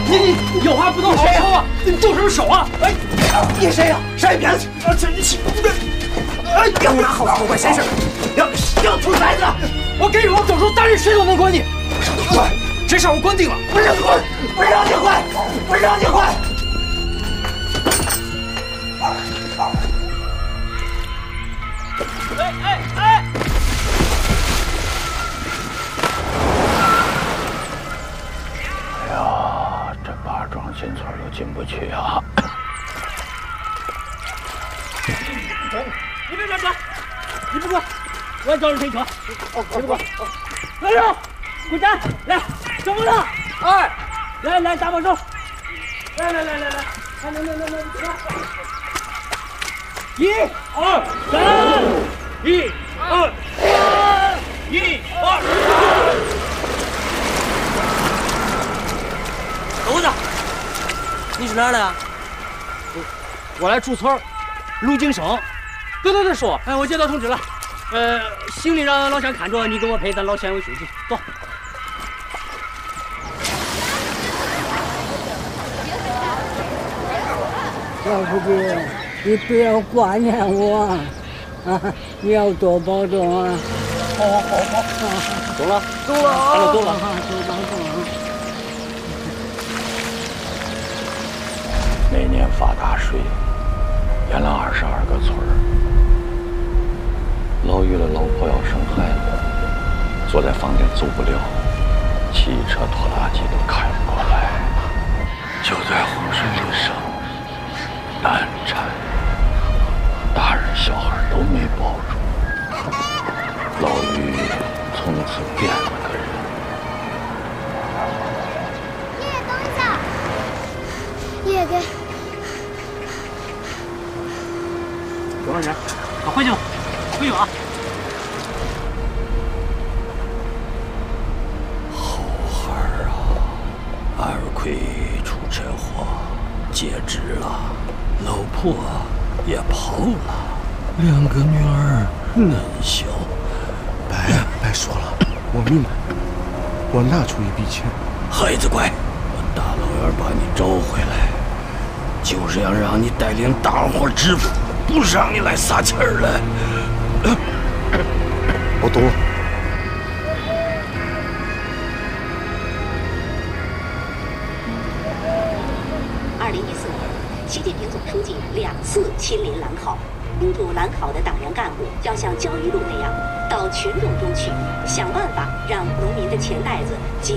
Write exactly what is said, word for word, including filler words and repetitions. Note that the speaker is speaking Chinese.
你你有话不能好好说啊！你动什么手啊？哎，你谁呀？谁别去！啊，这你起！哎，要拿好破坏先生，要要兔崽子！我给你往走出大人，谁都能管你。让你混，这事我关定了。不让你混，不让你混，不让你混！哎哎哎！ 哎呀，这八庄新村都进不去啊！ 走，你别转转，你不过，我找人推车。哦，你不过。来人，滚蛋！来，小木头，哎，来来打把手。来来来来来，来来来来来，一二三，一二三，一二三。狗子，你是哪儿的呀？我我来驻村，陆景生。对对对，叔，哎，我接到通知了，呃，行李让老乡看着，你跟我陪咱老乡为兄弟，走。 老夫子，你不要挂念我啊！你要多保重啊！ 好好好好，走了，走了啊，走了，走了， 走吧走了。 那年发大水，淹了二十二个村儿。老于的老婆要生孩子，坐在房间走不了，汽车拖拉机都开不过来，就在洪水里生。难产，大人小孩都没保住，老于从此变了个人。 爷爷，等一下！爷爷给。 多少钱？快回去吧，回去吧。 好孩儿啊，二亏出车祸，截肢了。老婆也跑了，两个女儿嫩小， 白白说了，我明白，我拿出一笔钱。 孩子乖，我大老远把你找回来，就是要让你带领大伙致富，不是让你来撒气儿来。 我懂了。 二零一四年。习近平总书记两次亲临兰考，督促兰考的党员干部要像焦裕禄那样到群众中去，想办法让农民的钱袋子紧